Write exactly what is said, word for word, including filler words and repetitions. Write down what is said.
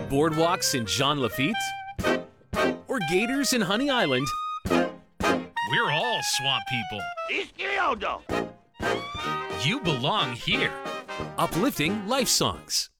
Boardwalks in Jean Lafitte? Or gators in Honey Island? We're all swamp people. Izquierdo! You belong here. Uplifting life songs.